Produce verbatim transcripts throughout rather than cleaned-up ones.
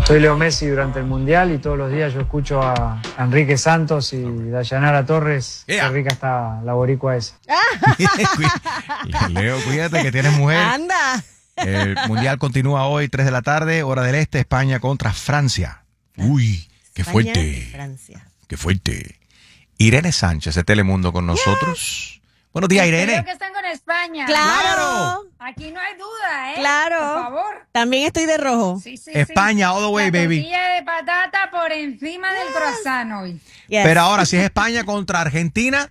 Soy Leo Messi durante el Mundial y todos los días yo escucho a Enrique Santos y Dayanara Torres. Yeah. Qué rica está la boricua esa. Leo, cuídate que tienes mujer. Anda. El Mundial continúa hoy, tres de la tarde, hora del este, España contra Francia. Uy, qué España fuerte. Francia. Qué fuerte. Irene Sánchez de Telemundo con nosotros. Yes. Buenos días, Irene. Creo que están con España. ¡Claro! Aquí no hay duda, ¿eh? ¡Claro! Por favor. También estoy de rojo. Sí, sí, España, sí. all the way, la baby. Tortilla de patata por encima yes. del croissant hoy. Yes. Pero ahora, si es España contra Argentina...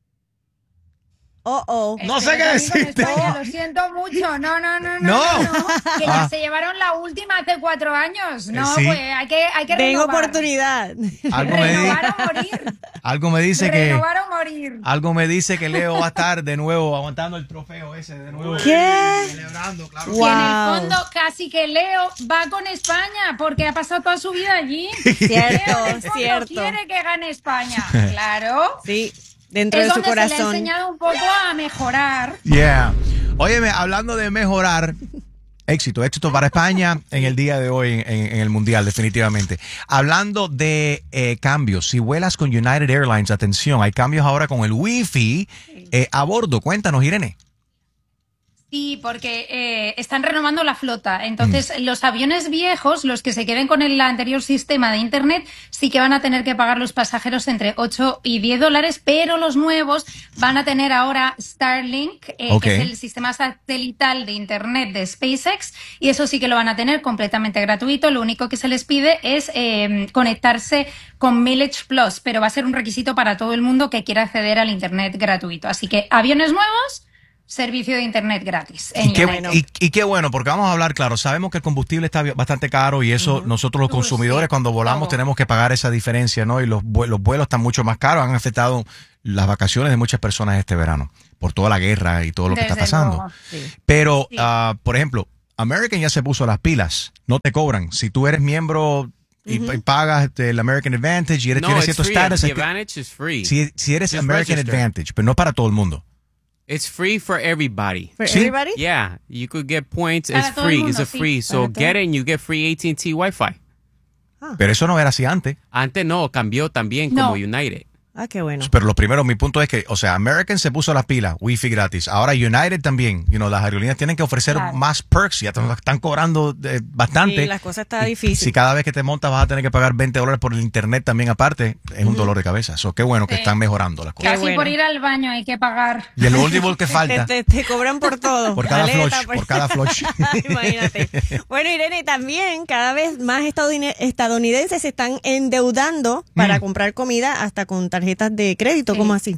Oh, oh. No sé qué decirte. España, lo siento mucho. No, no, no, no. No. no, no. Que ya Ah. se llevaron la última hace cuatro años. No, Sí. pues hay que, hay que Tengo renovar. oportunidad. Algo me, di- Renovar o morir. algo me dice que... Renovar o morir. Algo me dice que Leo va a estar de nuevo aguantando el trofeo ese de nuevo. ¿Qué? Celebrando, claro. Y Wow. en el fondo casi que Leo va con España porque ha pasado toda su vida allí. Cierto, Leo en el fondo cierto. quiere que gane España. Claro. Sí, dentro Es de su donde se le ha corazón. enseñado un poco a mejorar. Yeah. Óyeme, hablando de mejorar, éxito, éxito para España en el día de hoy en, en- en el Mundial, definitivamente. Hablando de eh, cambios, si vuelas con United Airlines, atención, hay cambios ahora con el Wi-Fi eh, a bordo. Cuéntanos, Irene. Sí, porque eh, están renovando la flota. Entonces, mm. los aviones viejos, los que se queden con el anterior sistema de Internet, sí que van a tener que pagar los pasajeros entre ocho y diez dólares, pero los nuevos van a tener ahora Starlink, eh, Ok. que es el sistema satelital de Internet de SpaceX, y eso sí que lo van a tener completamente gratuito. Lo único que se les pide es eh, conectarse con Mileage Plus, pero va a ser un requisito para todo el mundo que quiera acceder al Internet gratuito. Así que aviones nuevos, servicio de internet gratis. En Y qué, United. y, y qué bueno, porque vamos a hablar, claro, sabemos que el combustible está bastante caro y eso Ujú. nosotros los Uy, consumidores sí, cuando volamos todo. tenemos que pagar esa diferencia, ¿no? Y los, vue- los vuelos están mucho más caros, han afectado las vacaciones de muchas personas este verano por toda la guerra y todo lo que Desde está pasando. luego. Sí. Pero, Sí. ah, por ejemplo, American ya se puso las pilas, no te cobran. Si tú eres miembro y, Ujú. y pagas este, el American Advantage y eres, No, tienes it's cierto free. status, The es que- Advantage is free. si, si eres Just American register. Advantage, pero no para todo el mundo. It's free for everybody. For Sí. everybody? Yeah, you could get points. Para It's todo el free. mundo, It's a sí. free. So Para todo. get it and you get free A T and T Wi-Fi. Pero eso no era así antes. Antes no, cambió también No. como United. Ah, qué bueno. Pero lo primero, mi punto es que, o sea, American se puso las pilas, Wi-Fi gratis. Ahora United también. You know, las aerolíneas tienen que ofrecer Claro. más perks. Ya te lo están cobrando eh, bastante. Sí, la cosa está Y difícil. Si cada vez que te montas vas a tener que pagar veinte dólares por el internet también aparte, es un dolor de cabeza. So, qué bueno que Sí. están mejorando las cosas. Casi bueno. por ir al baño hay que pagar. Y el último que Te, falta, te- te cobran por todo. por cada Maleta, flush, por- por cada flush. Imagínate. Bueno, Irene, también cada vez más estadounid- estadounidenses se están endeudando para Mm. comprar comida hasta con tarjetas de crédito. Sí. ¿Cómo así?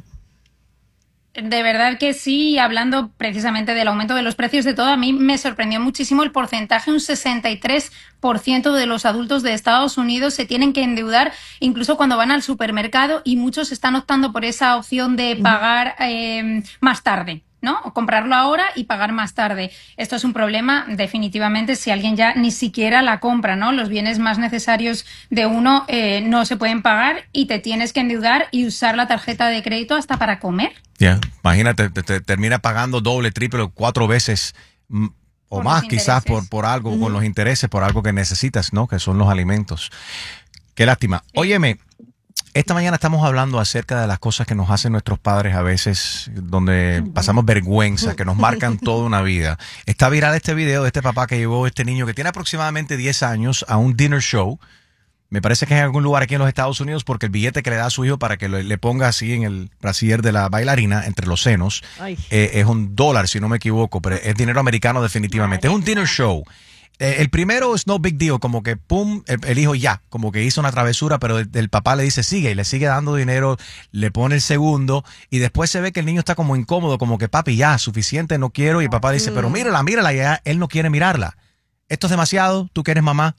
De verdad que sí, hablando precisamente del aumento de los precios de todo, a mí me sorprendió muchísimo el porcentaje, un sesenta y tres por ciento de los adultos de Estados Unidos se tienen que endeudar incluso cuando van al supermercado y muchos están optando por esa opción de pagar eh, más tarde, ¿no? O comprarlo ahora y pagar más tarde. Esto es un problema definitivamente si alguien ya ni siquiera la compra, ¿no? Los bienes más necesarios de uno eh, no se pueden pagar y te tienes que endeudar y usar la tarjeta de crédito hasta para comer. Ya, imagínate, te, te termina pagando doble, triple, cuatro veces mm, o Por más los quizás por, intereses. por algo, con los intereses, por algo que necesitas, ¿no? Que son los alimentos. Qué lástima. Óyeme, esta mañana estamos hablando acerca de las cosas que nos hacen nuestros padres a veces, donde pasamos vergüenza, que nos marcan toda una vida. Está viral este video de este papá que llevó a este niño que tiene aproximadamente diez años a un dinner show. Me parece que es en algún lugar aquí en los Estados Unidos porque el billete que le da a su hijo para que le, le ponga así en el brasier de la bailarina, entre los senos, Ay. eh, es un dólar, si no me equivoco, pero es dinero americano definitivamente. Es un dinner show. Eh, el primero es no big deal, como que pum, el, el hijo ya, como que hizo una travesura, pero el, el papá le dice sigue y le sigue dando dinero, le pone el segundo y después se ve que el niño está como incómodo, como que papi ya, suficiente, no quiero y el papá dice, pero mírala, mírala, y ya él no quiere mirarla. Esto es demasiado, tú que eres mamá.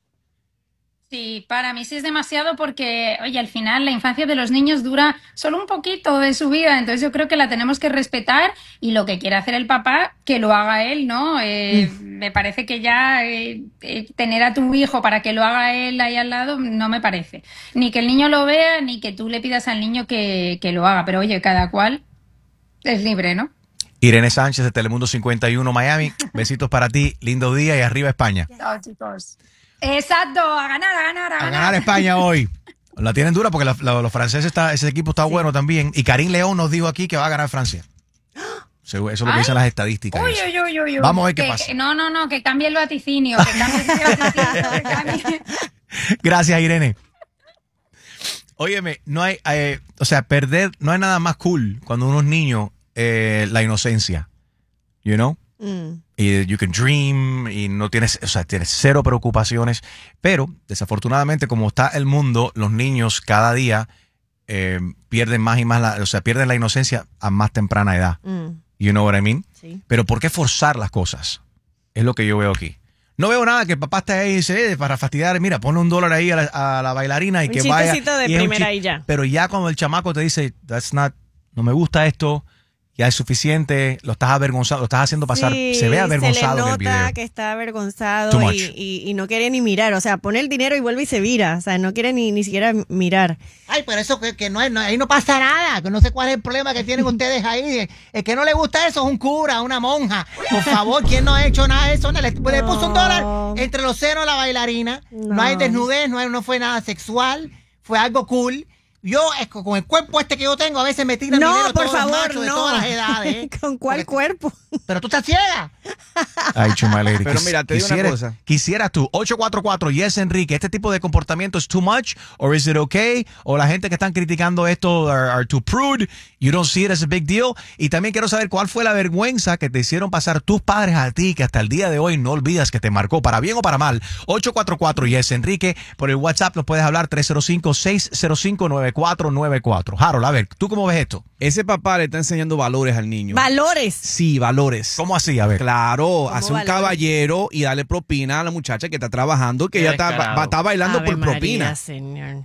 Sí, para mí sí es demasiado porque, oye, al final la infancia de los niños dura solo un poquito de su vida, entonces yo creo que la tenemos que respetar y lo que quiera hacer el papá, que lo haga él, ¿no? Eh, me parece que ya eh, eh, tener a tu hijo para que lo haga él ahí al lado, no me parece. Ni que el niño lo vea, ni que tú le pidas al niño que, que lo haga, pero oye, cada cual es libre, ¿no? Irene Sánchez de Telemundo cincuenta y uno Miami. Besitos para ti. Lindo día y arriba España. Chao, chicos. Exacto, a ganar, a ganar, a A ganar. ganar España hoy. La tienen dura porque la- la- los franceses, está, ese equipo está bueno también. Y Karim León nos dijo aquí que va a ganar Francia. Eso es lo que Ay. dicen las estadísticas. Uy, eso. uy, uy, uy, uy. Vamos a ver qué Que- pasa. que- no, no, no, que cambie el vaticinio. Que cambie ese vaticinio. Que cambie. Gracias, Irene. Óyeme, no hay, eh, o sea, perder, no hay nada más cool cuando uno es niño, eh, la inocencia, you know? Mm. Y you can dream y no tienes, o sea, tienes cero preocupaciones, pero desafortunadamente como está el mundo, los niños cada día eh, pierden más y más, la, o sea, pierden la inocencia a más temprana edad. Mm. You know what I mean? Sí. Pero ¿por qué forzar las cosas? Es lo que yo veo aquí. No veo nada que el papá esté ahí y dice, eh, para fastidiar, mira, ponle un dólar ahí a la, a la bailarina y Un que vaya. chistecito de y es un primera chi- y ya. Pero ya cuando el chamaco te dice, that's not, no me gusta esto, ya es suficiente, lo estás avergonzado, lo estás haciendo pasar, Sí, se ve avergonzado se le en el nota video. que está avergonzado Too much. y, y, y no quiere ni mirar. O sea, pone el dinero y vuelve y se vira. O sea, no quiere ni, ni siquiera mirar. Ay, pero eso que, que no, es- no- ahí no pasa nada, que no sé cuál es el problema que tienen ustedes ahí. El que no le gusta eso es un cura, una monja. Por favor, ¿quién no ha hecho nada de eso? Le, le puso un dólar entre los senos a la bailarina. No, No. hay desnudez, no, hay- no fue nada sexual, fue algo cool. Yo, es que con el cuerpo este que yo tengo, a veces me tiran No, dinero por todos los favor, machos de no. todas las edades. ¿eh? ¿Con cuál Porque- cuerpo? Pero tú estás ciega. Ay, chuma lady. Pero Quis- mira, te digo una quisiera- cosa. Quisieras tú, ocho cuatro cuatro, yes, Enrique, ¿este tipo de comportamiento es too much? ¿O is it okay? ¿O la gente que están criticando esto are, are too prude? You don't see it as a big deal? Y también quiero saber cuál fue la vergüenza que te hicieron pasar tus padres a ti, que hasta el día de hoy no olvidas que te marcó, para bien o para mal. ocho cuatro cuatro, yes, Enrique. Por el WhatsApp nos puedes hablar tres cero cinco, seis cero cinco, nueve cuatro nueve cuatro. Harold, a ver, ¿tú cómo ves esto? Ese papá le está enseñando valores al niño. Valores. Sí, valores. ¿Cómo así? A ver. Claro, hace un valores? caballero y darle propina a la muchacha que está trabajando, que Qué ella está, descarado. ba- está bailando Ave por María, propina. señor.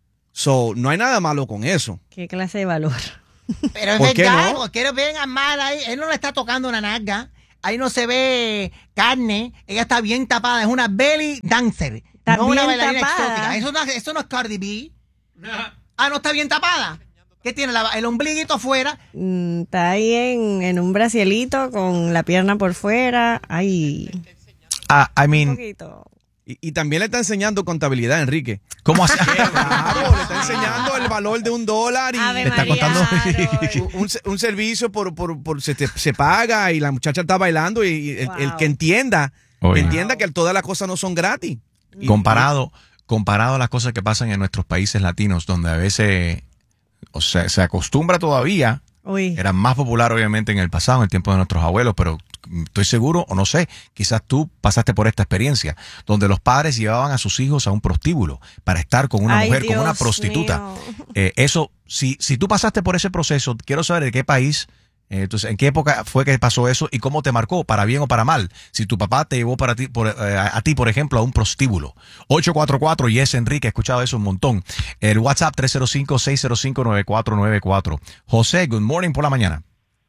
So, no hay nada malo con eso. ¿Qué clase de valor? Pero es ¿Por qué verdad, no? porque vengan mal ahí. Él no le está tocando una nalga. Ahí no se ve carne. Ella está bien tapada. Es una belly dancer. Está no una bien bailarina tapada. exótica. Eso no, eso no es Cardi B. Ah, no está bien tapada. ¿Qué tiene? La- el ombliguito afuera. Mm, está ahí en, en un bracielito con la pierna por fuera. Ay, Ah, I un mean, poquito. Y, y también le está enseñando contabilidad, Enrique. ¿cómo así? Claro, le está enseñando el valor de un dólar y Ave está María, contando- Harold. un, se- un servicio por, por, por se, te- se paga y la muchacha está bailando y, y el, Wow. el que entienda, Oye. que entienda que todas las cosas no son gratis. Y- Comparado, comparado a las cosas que pasan en nuestros países latinos, donde a veces o sea, se acostumbra todavía, Uy. era más popular obviamente en el pasado, en el tiempo de nuestros abuelos, pero estoy seguro, o no sé, quizás tú pasaste por esta experiencia, donde los padres llevaban a sus hijos a un prostíbulo para estar con una Ay, mujer, con una Dios prostituta. mío. Eh, eso, si, si tú pasaste por ese proceso, quiero saber de qué país, eh, entonces, en qué época fue que pasó eso y cómo te marcó, para bien o para mal. Si tu papá te llevó para ti, por, eh, a, a ti, por ejemplo, a un prostíbulo. ocho cuatro cuatro, yes, Enrique, he escuchado eso un montón. El WhatsApp tres cero cinco, seis cero cinco, nueve cuatro nueve cuatro. José, good morning por la mañana.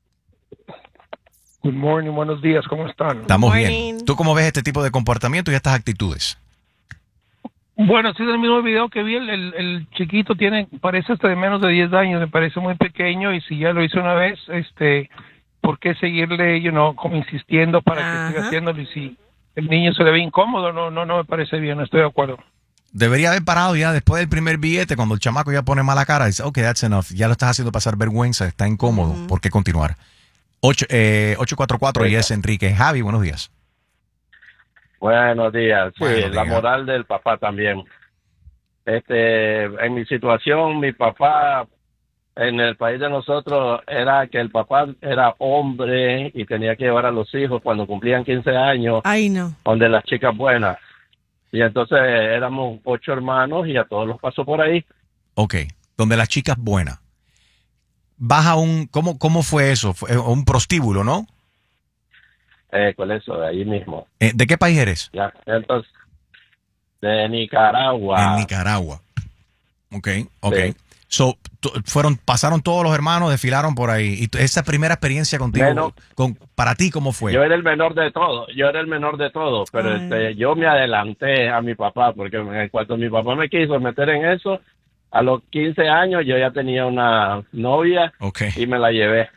Good morning, buenos días, ¿cómo están? Estamos Morning. bien. ¿Tú cómo ves este tipo de comportamiento y estas actitudes? Bueno, sí, es el mismo video que vi, el, el, el chiquito tiene, parece hasta de menos de diez años, me parece muy pequeño y si ya lo hizo una vez, este, ¿por qué seguirle, you know, como insistiendo para Ajá. que siga haciéndolo? Y si el niño se le ve incómodo, no, no, no me parece bien, no estoy de acuerdo. Debería haber parado ya después del primer billete, cuando el chamaco ya pone mala cara, dice, ok, that's enough, ya lo estás haciendo pasar vergüenza, está incómodo, ¿por qué continuar? ocho cuatro cuatro, yes, Enrique. Javi, buenos días. Buenos días. Sí, Buenos la días. moral del papá también. Este, en mi situación, mi papá, en el país de nosotros, era que el papá era hombre y tenía que llevar a los hijos cuando cumplían quince años, Ay, no. donde las chicas buenas. Y entonces éramos ocho hermanos y a todos los pasó por ahí. Ok, donde la chica es buena. Vas a un, ¿cómo, cómo fue eso? Fue un prostíbulo, ¿no? Eh, con eso, de ahí mismo. Eh, ¿De qué país eres? Ya, entonces, de Nicaragua. En Nicaragua. Ok, ok. Sí. So, tu- fueron, pasaron todos los hermanos, desfilaron por ahí. Y tu- esa primera experiencia contigo, Bueno. con, para ti, ¿cómo fue? Yo era el menor de todo, yo era el menor de todo, pero Ay. este, yo me adelanté a mi papá, porque en cuanto mi papá me quiso meter en eso, a los quince años yo ya tenía una novia Ok, y me la llevé.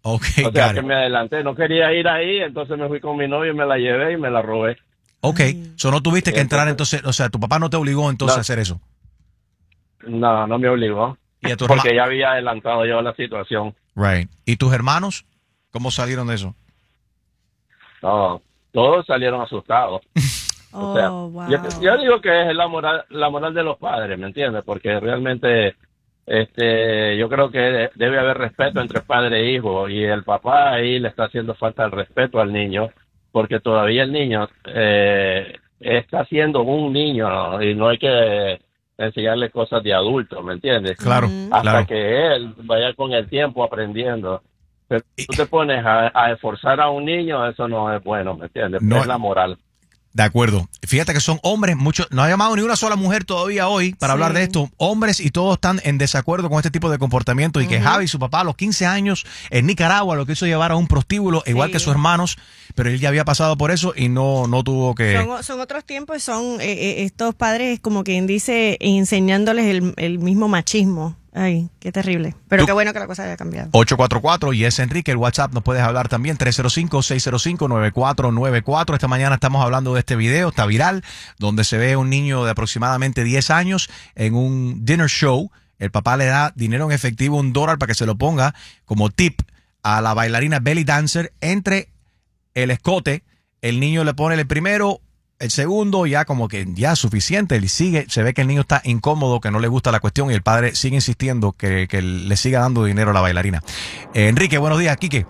Okay, o sea got que it. me adelanté, no quería ir ahí, entonces me fui con mi novio y me la llevé y me la robé. Ok, so no tuviste que entrar entonces, o sea, tu papá no te obligó entonces No. a hacer eso. No, no me obligó, Y a tu porque herma- ya había adelantado yo la situación. Right. ¿Y tus hermanos? ¿Cómo salieron de eso? No, todos salieron asustados. O sea, Oh, wow. yo, yo digo que es la moral, la moral de los padres, ¿me entiendes? Porque realmente, este, yo creo que de- debe haber respeto entre padre e hijo, y el papá ahí le está haciendo falta el respeto al niño, porque todavía el niño eh, está siendo un niño, ¿no? Y no hay que enseñarle cosas de adulto, ¿me entiendes? Claro, Hasta claro. que él vaya con el tiempo aprendiendo. Pero tú te pones a, a esforzar a un niño, eso no es bueno, ¿me entiendes? No. Es la moral. De acuerdo. Fíjate que son hombres, muchos, no ha llamado ni una sola mujer todavía hoy para Sí. hablar de esto. Hombres y todos están en desacuerdo con este tipo de comportamiento y que Javi, su papá, a los quince años en Nicaragua lo quiso llevar a un prostíbulo, igual Sí. que sus hermanos, pero él ya había pasado por eso y no, no tuvo que... Son, son otros tiempos, son eh, eh, estos padres, como quien dice, enseñándoles el, el mismo machismo. Ay, qué terrible. Pero Tú- qué bueno que la cosa haya cambiado. ocho cuatro cuatro y es Enrique, el WhatsApp nos puedes hablar también, tres cero cinco, seis cero cinco, nueve cuatro nueve cuatro. Esta mañana estamos hablando de este video, está viral, donde se ve un niño de aproximadamente diez años en un dinner show. El papá le da dinero en efectivo, un dólar, para que se lo ponga como tip a la bailarina belly dancer entre el escote. El niño le pone el primero, el segundo, ya como que ya suficiente. Él sigue, se ve que el niño está incómodo, que no le gusta la cuestión, y el padre sigue insistiendo que, que le siga dando dinero a la bailarina. Eh, Enrique, buenos días, Quique.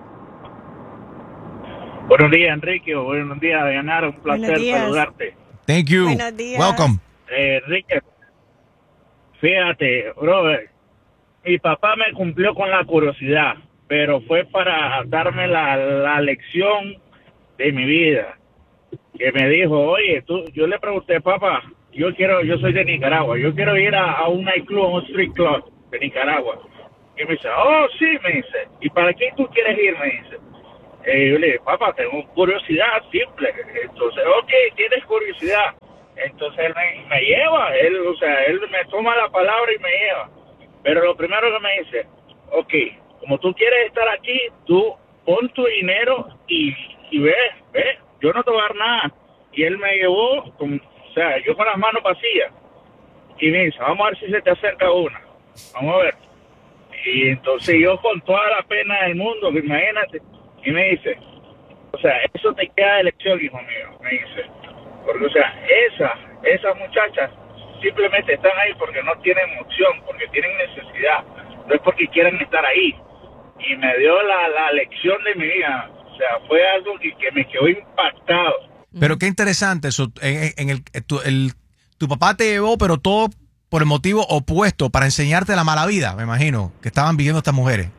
Buenos días, Enrique. Buenos días, Dayanara. Un placer Buenos días. saludarte. Thank you. Buenos días. Welcome. Eh, Enrique, fíjate, brother, mi papá me cumplió con la curiosidad, pero fue para darme la, la lección de mi vida. Que me dijo, oye, tú, yo le pregunté, papá, yo quiero, yo soy de Nicaragua, yo quiero ir a, a un nightclub, a un street club de Nicaragua. Y me dice, oh, sí, me dice, ¿y para qué tú quieres ir? Me dice. Eh, yo le dije, papá, tengo curiosidad simple. Entonces, ok, tienes curiosidad. Entonces él me, me lleva, él, o sea, él me toma la palabra y me lleva. Pero lo primero que me dice, ok, como tú quieres estar aquí, tú pon tu dinero y, y ve, ve, yo no te voy a dar nada. Y él me llevó, con, o sea, yo con las manos vacías. Y me dice, vamos a ver si se te acerca una. Vamos a ver. Y entonces yo con toda la pena del mundo, imagínate, y me dice, o sea, eso te queda de lección, hijo mío, me dice. Porque, o sea, esa, esas muchachas simplemente están ahí porque no tienen opción, porque tienen necesidad, no es porque quieran estar ahí. Y me dio la, la lección de mi vida, o sea, fue algo que, que me quedó impactado. Pero qué interesante eso. En, en el, tu, el, tu papá te llevó, pero todo por el motivo opuesto, para enseñarte la mala vida, me imagino, que estaban viviendo estas mujeres.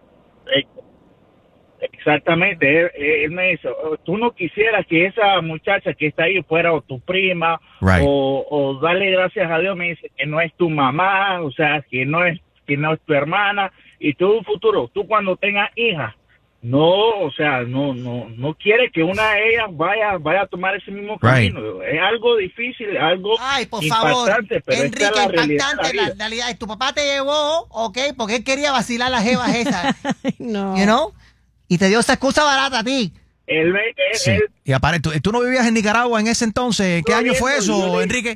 Exactamente, él, él me dice, tú no quisieras que esa muchacha que está ahí fuera o tu prima, Right. o, o darle gracias a Dios, me dice que no es tu mamá, o sea, que no es que no es tu hermana, y tú en un futuro, tú cuando tengas hijas, no, o sea, no no no quiere que una de ellas vaya vaya a tomar ese mismo camino. Right. Es algo difícil, algo Ay, por favor, impactante, pero Enrique, esta es la realidad de la impactante la vida. realidad. Tu papá te llevó, ¿ok? Porque él quería vacilar las jevas esas. No. You know? Y te dio esa excusa barata a ti. Él ve que Sí. él, Y aparte, ¿tú, tú no vivías en Nicaragua en ese entonces? ¿En qué No, año fue viendo, eso, yo le- Enrique?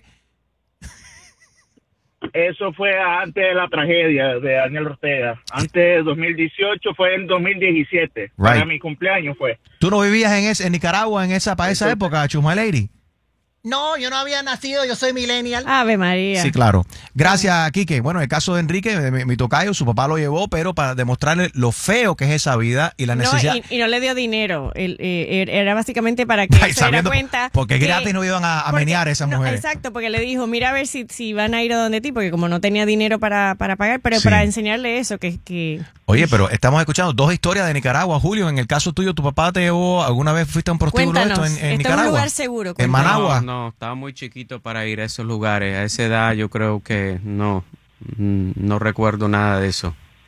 eso fue antes de la tragedia de Daniel Ortega. Antes de dos mil dieciocho, fue en dos mil diecisiete. Para Right. mi cumpleaños fue. ¿Tú no vivías en, ese, en Nicaragua en esa, para esa época, Chusma Lady? No, yo no había nacido, yo soy millennial. Ave María. Sí, claro. Gracias, Quique. Bueno, el caso de Enrique, de mi, mi tocayo, su papá lo llevó, pero para demostrarle lo feo que es esa vida y la No, necesidad. y, y no le dio dinero. Él, eh, era básicamente para que Ay, él se diera sabiendo- cuenta. porque que- gratis no iban a, a porque- menear a esas no, mujeres. Exacto, porque le dijo, mira a ver si, si van a ir a donde ti, porque como no tenía dinero para, para pagar, pero Sí. para enseñarle eso, que... que Oye, pero estamos escuchando dos historias de Nicaragua. Julio, en el caso tuyo, ¿tu papá te llevó alguna vez, fuiste a un prostíbulo de esto Cuéntanos, en, en está en un Nicaragua? lugar seguro, En cuéntanos. Managua. No, no, estaba muy chiquito para ir a esos lugares. A esa edad yo creo que no, mm, no recuerdo nada de eso.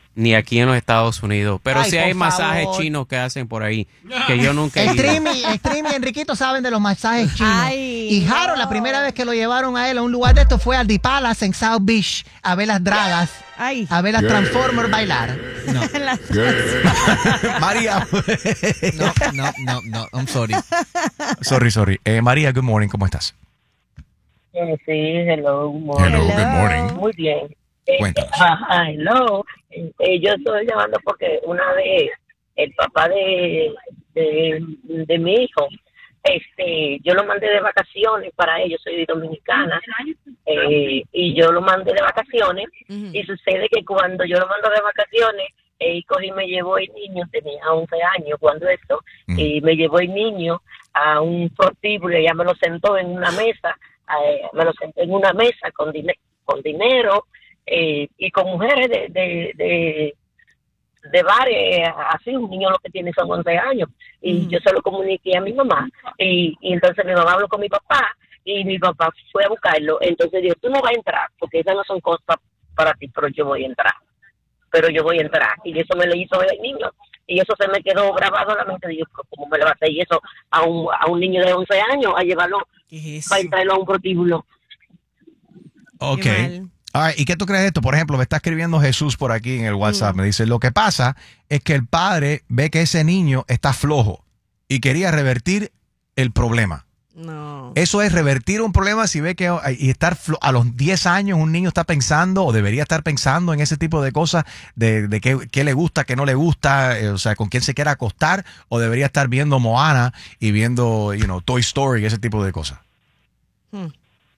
ni aquí en los Estados Unidos. Pero Ay, sí hay por masajes favor. chinos que hacen por ahí, que yo nunca he ido. Streamy, Streamy y Enriquito saben de los masajes chinos. Ay, y Harold, no. la primera vez que lo llevaron a él a un lugar de esto fue al The Palace en South Beach a ver las dragas, Ay. a ver las Transformers bailar. No, María. no, no, no, no, I'm sorry. sorry, sorry. Eh, María, good morning, ¿cómo estás? Eh, sí, hello, good morning. Hello, good morning. Muy bien. Eh, Cuéntanos. Ajá, hello. Eh, yo estoy llamando porque una vez el papá de, de, de mi hijo, este, yo lo mandé de vacaciones para ellos, soy dominicana, eh, y yo lo mandé de vacaciones, Ujú. y sucede que cuando yo lo mando de vacaciones, eh, coge y me llevó el niño, tenía once años cuando esto, Mm. y me llevó el niño a un prostíbulo, ya me lo sentó en una mesa, eh, me lo senté en una mesa con, dine- con dinero, eh, y con mujeres de, de, de, de bares, así, un niño lo que tiene son once años, y Ujú. yo se lo comuniqué a mi mamá, y, y entonces mi mamá habló con mi papá, y mi papá fue a buscarlo, entonces dijo, tú no vas a entrar, porque esas no son cosas para ti, pero yo voy a entrar, pero yo voy a entrar, y eso me lo hizo el niño, y eso se me quedó grabado en la mente, digo, ¿cómo me le va a hacer eso a un, a un niño de once años, a llevarlo, ¿Qué es para eso? entrarlo a un prostíbulo? Ok. Qué mal. All right, ¿y qué tú crees de esto? Por ejemplo, me está escribiendo Jesús por aquí en el WhatsApp. Me dice, lo que pasa es que el padre ve que ese niño está flojo y quería revertir el problema. No. Eso es revertir un problema si ve que y estar flo- a los diez años un niño está pensando o debería estar pensando en ese tipo de cosas, de, de qué, qué le gusta, qué no le gusta, eh, o sea, con quién se quiere acostar, o debería estar viendo Moana y viendo, you know, Toy Story y ese tipo de cosas. Hmm.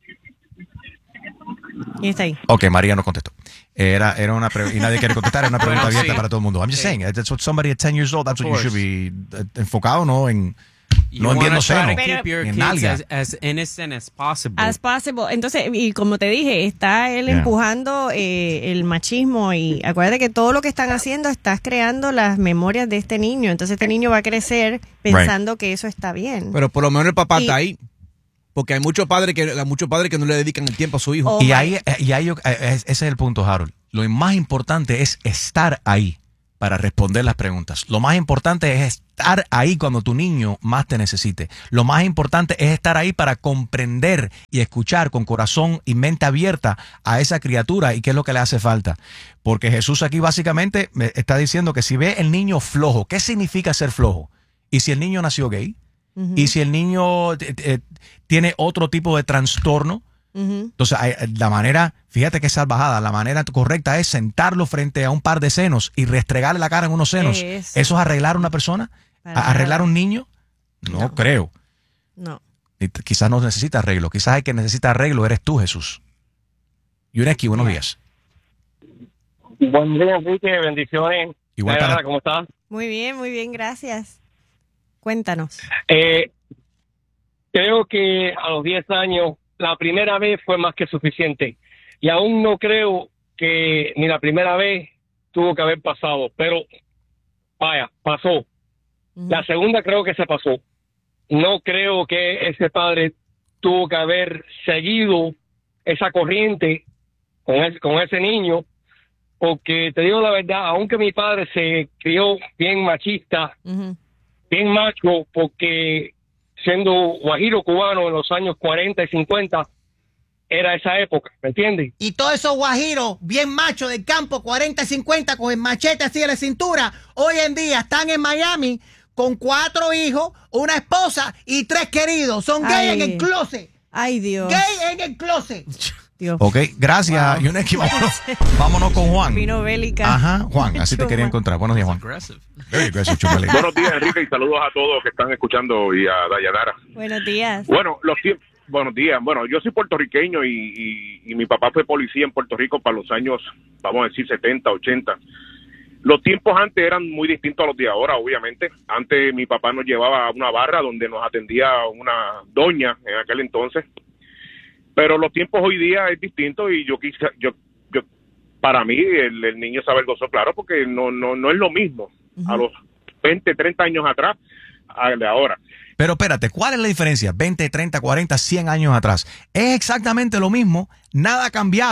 Y está ahí. Ok, María no contestó. Era, era una pre- y nadie quiere contestar, era una pregunta Bueno, abierta sí. para todo el mundo. I'm just Sí. saying, that's what somebody at ten years old, that's Of what you should course. be eh, enfocado, ¿no? En, You no en wanna viendo try seno, to keep your ni en kids nalga. as, as innocent as possible. As possible. Entonces, y como te dije, está él Yeah. empujando eh, el machismo y acuérdate que todo lo que están haciendo estás creando las memorias de este niño. Entonces este niño va a crecer pensando que eso está bien. Pero por lo menos el papá Y- está ahí. Porque hay muchos padres que hay muchos padres que no le dedican el tiempo a su hijo. Oh y my- ahí, eh, y ahí yo- eh, es- ese es el punto, Harold. Lo más importante es estar ahí para responder las preguntas. Lo más importante es estar ahí cuando tu niño más te necesite. Lo más importante es estar ahí para comprender y escuchar con corazón y mente abierta a esa criatura y qué es lo que le hace falta. Porque Jesús aquí básicamente me está diciendo que si ve el niño flojo, ¿qué significa ser flojo? ¿Y si el niño nació gay? Ujú, ¿Y si el niño eh, eh, tiene otro tipo de trastorno? ujú. Entonces, hay- la manera, fíjate que es salvajada, la manera correcta es sentarlo frente a un par de senos y restregarle la cara en unos senos. Eso. ¿Eso es arreglar a una persona? Para ¿A- ¿Arreglar a nada. un niño? No, No. creo. No. Y t- quizás no necesita arreglo. Quizás el que necesita arreglo eres tú, Jesús. Yureki, buenos días. Buen día, Enrique. Bendiciones. Igual Diana, para- ¿cómo estás? Muy bien, muy bien, gracias. Cuéntanos. Eh, creo que a los diez años, la primera vez fue más que suficiente. Y aún no creo que ni la primera vez tuvo que haber pasado. Pero, vaya, pasó. Ujú. La segunda creo que se pasó. No creo que ese padre tuvo que haber seguido esa corriente con ese, con ese niño, porque te digo la verdad, aunque mi padre se crió bien machista, Ujú. bien macho, porque siendo guajiro cubano en los años cuarenta y cincuenta, era esa época, ¿me entiendes? Y todos esos guajiros bien machos del campo, cuarenta, cincuenta, con el machete así en la cintura, hoy en día están en Miami con cuatro hijos, una esposa y tres queridos. Son gay Ay. en el closet. Ay, Dios. Gay en el closet. Dios. Ok, gracias, Yureki. Vámonos, vámonos con Juan. Vino bélica. Ajá, Juan, así te Chuma. quería encontrar. Buenos días, Juan. Aggressive. Very aggressive, Chumali. Buenos días, Enrique, y saludos a todos que están escuchando y a Dayanara. Buenos días. Bueno, los tiempos, buenos días. Bueno, yo soy puertorriqueño y, y, y mi papá fue policía en Puerto Rico para los años, vamos a decir, setenta, ochenta. Los tiempos antes eran muy distintos a los de ahora, obviamente. Antes mi papá nos llevaba a una barra donde nos atendía una doña en aquel entonces. Pero los tiempos hoy día es distinto y yo quise, yo, yo, para mí el, el niño sabe el gozo, claro, porque no, no, no es lo mismo a los veinte, treinta años atrás a de ahora. Pero espérate, ¿cuál es la diferencia? veinte, treinta, cuarenta, cien años atrás. Es exactamente lo mismo, nada ha cambiado.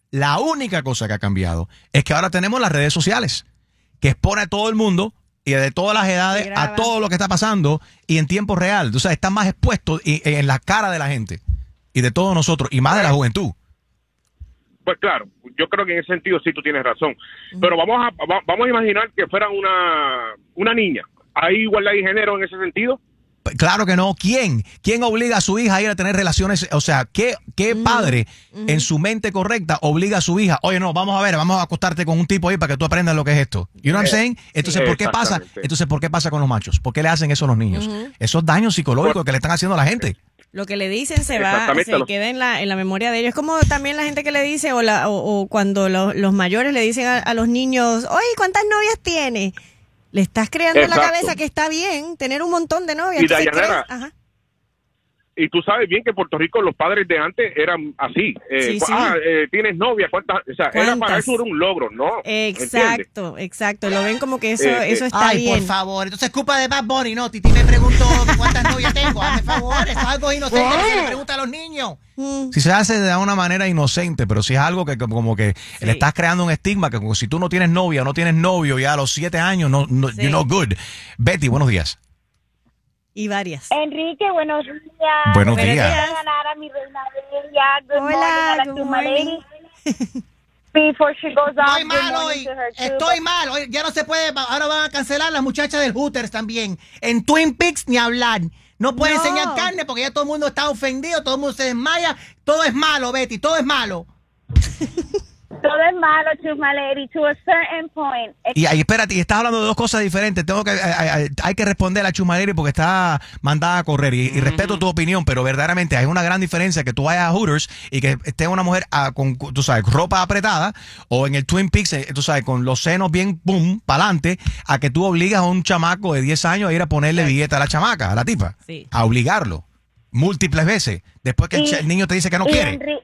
la única cosa que ha cambiado es que ahora tenemos las redes sociales, que expone a todo el mundo y de todas las edades a todo lo que está pasando y en tiempo real. O sea, está más expuesto y, en la cara de la gente y de todos nosotros y más de la juventud. Pues claro, yo creo que en ese sentido sí tú tienes razón. Pero vamos a va- vamos a imaginar que fuera una, una niña. ¿Hay igualdad de género en ese sentido? Claro que no. ¿Quién? ¿Quién obliga a su hija a ir a tener relaciones? O sea, ¿qué, qué padre en su mente correcta obliga a su hija? Oye, no, vamos a ver, vamos a acostarte con un tipo ahí para que tú aprendas lo que es esto. You know what I'm saying? Entonces, ¿por qué pasa? Exactamente. Entonces, ¿por qué pasa con los machos? ¿Por qué le hacen eso a los niños? Esos daños psicológicos que le están haciendo a la gente. Lo que le dicen se va, Exactamente, se lo- queda en la, en la memoria de ellos. Es como también la gente que le dice, o, la, o, o cuando lo- los mayores le dicen a, a los niños, oye, ¿cuántas novias tienes? Le estás creando en la Exacto. cabeza que está bien tener un montón de novias. Y Entonces, Dayanara, crees- ajá. Y tú sabes bien que en Puerto Rico los padres de antes eran así. Eh, Sí, sí. Ah, eh, tienes novia, ¿cuántas? O sea, era para ¿Cuántas? eso era un logro, ¿no? ¿Entiendes? Exacto, exacto. Lo ven como que eso, Eh, eh, eso está Ay, bien. por favor. Entonces es culpa de Bad Bunny, ¿no? Titi me preguntó cuántas novias tengo. Hazme favor, eso es algo inocente que se le pregunta a los niños. Si se hace de una manera inocente, pero si es algo que como como que le estás creando un estigma, que como si tú no tienes novia o no tienes novio ya a los siete años, no, no, Sí. you're no good. Betty, buenos días. Y varias. Enrique, buenos días. Buenos Voy a días. ganar a mi reina bella. Good Hola, morning a la good Chuma morning. Lady. Before she goes off, Estoy good mal morning hoy. to her too. Estoy mal. Hoy ya no se puede. Ahora van a cancelar las muchachas del Hooters también. En Twin Peaks ni hablar. No pueden No. enseñar carne porque ya todo el mundo está ofendido, todo el mundo se desmaya. Todo es malo, Betty, todo es malo. Todo es malo, Chuma Lady, to a certain point. Y ahí, espérate, y estás hablando de dos cosas diferentes. Tengo que, hay, hay- hay que responder a Chumaleri porque está mandada a correr. Y, y respeto tu opinión, pero verdaderamente hay una gran diferencia que tú vayas a Hooters y que esté una mujer ah, con, tú sabes, ropa apretada o en el Twin Peaks, eh, tú sabes, con los senos bien, boom, para adelante, a que tú obligas a un chamaco de diez años a ir a ponerle billete a la chamaca, a la tipa. Sí. A obligarlo. Múltiples veces. Después que el, Y- ch- el niño te dice que no y quiere. Enri-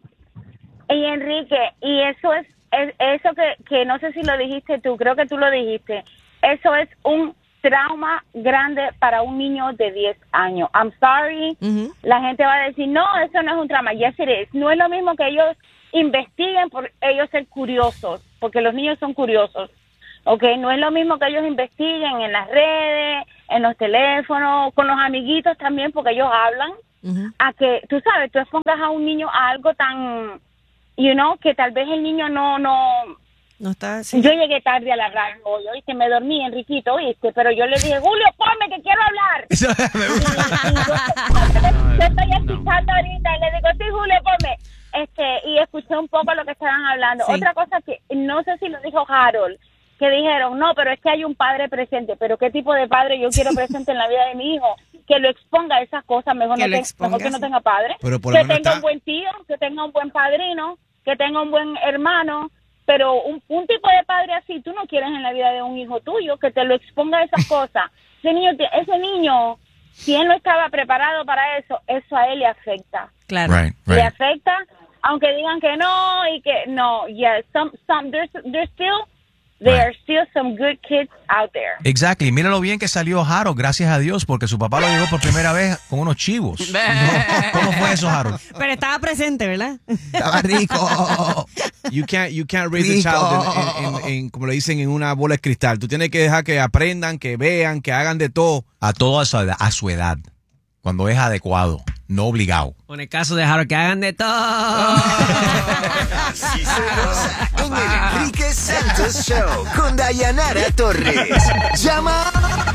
y Enrique, y eso es, es eso que, que no sé si lo dijiste tú, creo que tú lo dijiste. Eso es un trauma grande para un niño de diez años. I'm sorry. Ujú. La gente va a decir, no, eso no es un trauma. Yes, it is. No es lo mismo que ellos investiguen por ellos ser curiosos, porque los niños son curiosos. ¿Ok? No es lo mismo que ellos investiguen en las redes, en los teléfonos, con los amiguitos también, porque ellos hablan, Ujú. a que, tú sabes, tú expongas a un niño a algo tan, you know, que tal vez el niño no, no, No está así. yo llegué tarde a la radio hoy, oíste, me dormí, Enriquito, oíste, pero yo le dije, Julio, ponme que quiero hablar. Y yo, yo estoy escuchando ahorita y le digo, sí, Julio, ponme. Este, y escuché un poco lo que estaban hablando. Sí. Otra cosa que no sé si lo dijo Harold, que dijeron, no, pero es que hay un padre presente. Pero ¿qué tipo de padre yo quiero presente en la vida de mi hijo? Que lo exponga a esas cosas, mejor, Que no lo te- exponga, mejor que no sí. tenga padre. Pero por lo Que menos tenga está- un buen tío, que tenga un buen padrino, que tenga un buen hermano. Pero un, un tipo de padre así, tú no quieres en la vida de un hijo tuyo, que te lo exponga a esas cosas. Ese niño, te- ese niño, si él no estaba preparado para eso, eso a él le afecta. Claro. Right, Le right. afecta, aunque digan que no y que no. Yeah, some, some, there's, there's still, there Right. are still some good kids out there. Exactly. Mira lo bien que salió Harold, gracias a Dios, porque su papá lo llevó por primera vez con unos chivos. ¿Cómo fue eso, Harold? Pero estaba presente, ¿verdad? Estaba rico. You can't, you can't raise a child en, en- en- en- como le dicen, en una bola de cristal. Tú tienes que dejar que aprendan, que vean, que hagan de todo. A todo a su edad, a su edad, cuando es adecuado, no obligado. Con el caso de Harold, que hagan de todo. Sí se goza en el Enrique Santos Show con Dayanara Torres. Llama.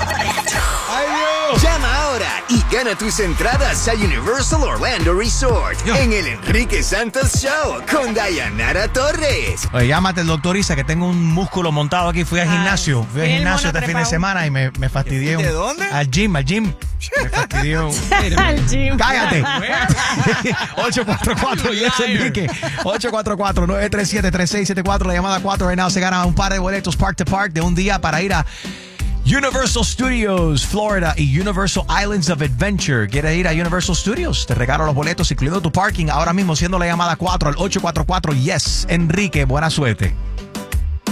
Llama ahora y gana tus entradas a Universal Orlando Resort en el Enrique Santos Show con Dayanara Torres. Oye, llámate el doctor Isa, que tengo un músculo montado aquí. Fui al Ay, gimnasio, fui al el gimnasio mono este fin de trepado. semana y me, me fastidié. ¿De un- dónde? Al gym, al gym. Me fastidié. un- Al gym. ¡Cállate! ocho cuatro cuatro, yes, Enrique. ocho cuatro cuatro, nueve tres siete, tres seis siete cuatro. La llamada cuatro. Right now se gana un par de boletos Park to Park de un día para ir a Universal Studios, Florida y Universal Islands of Adventure. ¿Quieres ir a Universal Studios? Te regalo los boletos, incluyendo tu parking. Ahora mismo siendo la llamada cuatro al ocho cuatro cuatro. Yes, Enrique, buena suerte.